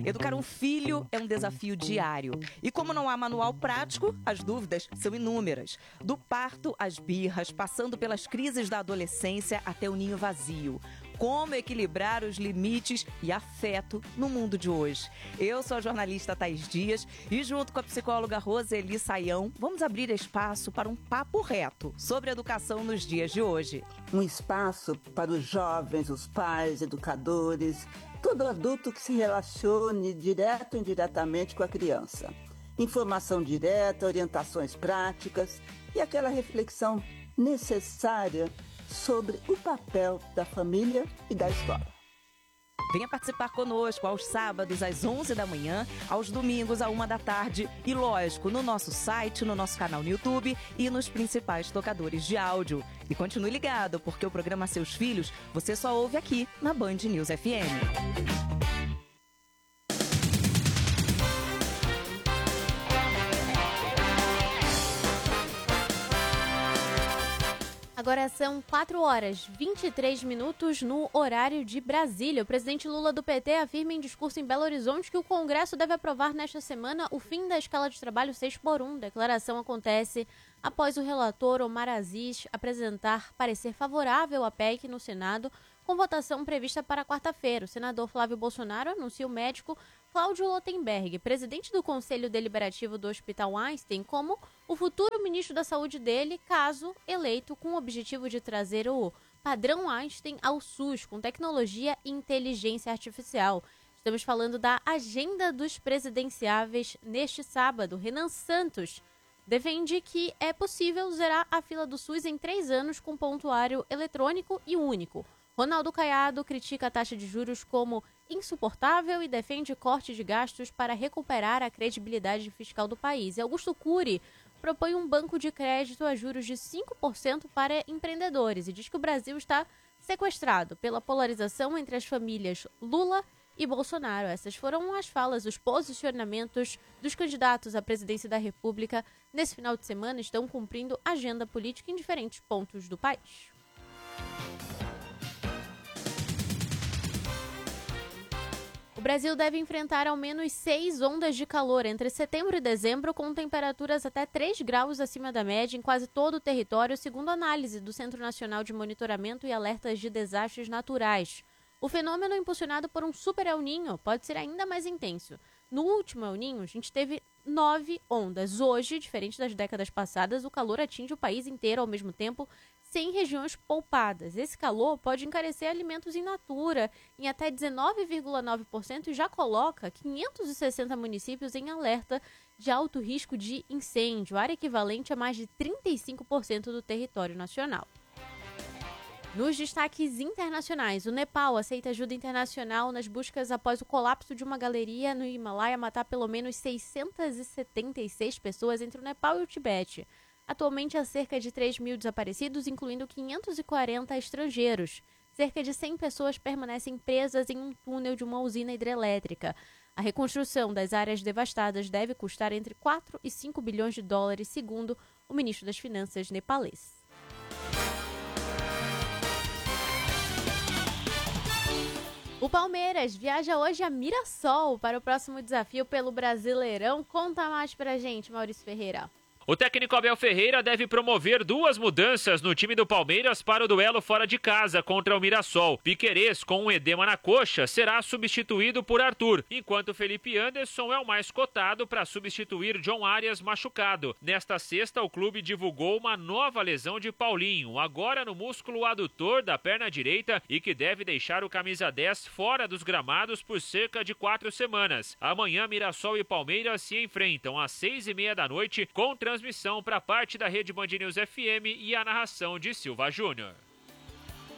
Educar um filho é um desafio diário. E como não há manual prático, as dúvidas são inúmeras. Do parto às birras, passando pelas crises da adolescência até o ninho vazio. Como equilibrar os limites e afeto no mundo de hoje? Eu sou a jornalista Thaís Dias e junto com a psicóloga Roseli Saião, vamos abrir espaço para um papo reto sobre educação nos dias de hoje. Um espaço para os jovens, os pais, educadores, todo adulto que se relacione direto ou indiretamente com a criança. Informação direta, orientações práticas e aquela reflexão necessária sobre o papel da família e da escola. Venha participar conosco aos sábados às 11 da manhã, aos domingos à 1 da tarde e, lógico, no nosso site, no nosso canal no YouTube e nos principais tocadores de áudio. E continue ligado, porque o programa Seus Filhos você só ouve aqui na Band News FM. Agora são 4h23 no horário de Brasília. O presidente Lula do PT afirma em discurso em Belo Horizonte que o Congresso deve aprovar nesta semana o fim da escala de trabalho 6x1. Declaração acontece após o relator Omar Aziz apresentar parecer favorável à PEC no Senado, com votação prevista para quarta-feira. O senador Flávio Bolsonaro anuncia o médico Cláudio Lotenberg, presidente do Conselho Deliberativo do Hospital Einstein, como o futuro ministro da Saúde dele, caso eleito, com o objetivo de trazer o padrão Einstein ao SUS, com tecnologia e inteligência artificial. Estamos falando da agenda dos presidenciáveis neste sábado. Renan Santos defende que é possível zerar a fila do SUS em 3 anos com pontuário eletrônico e único. Ronaldo Caiado critica a taxa de juros como insuportável e defende corte de gastos para recuperar a credibilidade fiscal do país. E Augusto Cury propõe um banco de crédito a juros de 5% para empreendedores e diz que o Brasil está sequestrado pela polarização entre as famílias Lula e Bolsonaro. Essas foram as falas, os posicionamentos dos candidatos à presidência da República nesse final de semana. Estão cumprindo agenda política em diferentes pontos do país. O Brasil deve enfrentar ao menos 6 ondas de calor entre setembro e dezembro, com temperaturas até 3 graus acima da média em quase todo o território, segundo análise do Centro Nacional de Monitoramento e Alertas de Desastres Naturais. O fenômeno, impulsionado por um super El Niño, pode ser ainda mais intenso. No último El Niño, a gente teve 9 ondas. Hoje, diferente das décadas passadas, o calor atinge o país inteiro ao mesmo tempo, sem regiões poupadas. Esse calor pode encarecer alimentos in natura em até 19,9% e já coloca 560 municípios em alerta de alto risco de incêndio, área equivalente a mais de 35% do território nacional. Nos destaques internacionais, o Nepal aceita ajuda internacional nas buscas após o colapso de uma galeria no Himalaia matar pelo menos 676 pessoas entre o Nepal e o Tibete. Atualmente há cerca de 3 mil desaparecidos, incluindo 540 estrangeiros. Cerca de 100 pessoas permanecem presas em um túnel de uma usina hidrelétrica. A reconstrução das áreas devastadas deve custar entre 4 e 5 bilhões de dólares, segundo o ministro das Finanças nepalês. O Palmeiras viaja hoje a Mirassol para o próximo desafio pelo Brasileirão. Conta mais pra gente, Maurício Ferreira. O técnico Abel Ferreira deve promover 2 mudanças no time do Palmeiras para o duelo fora de casa contra o Mirassol. Piquerez, com um edema na coxa, será substituído por Arthur, enquanto Felipe Anderson é o mais cotado para substituir John Arias machucado. Nesta sexta, o clube divulgou uma nova lesão de Paulinho, agora no músculo adutor da perna direita e que deve deixar o camisa 10 fora dos gramados por cerca de 4 semanas. Amanhã, Mirassol e Palmeiras se enfrentam às 6h30 da noite com transmissão para parte da Rede Band News FM e a narração de Silva Júnior.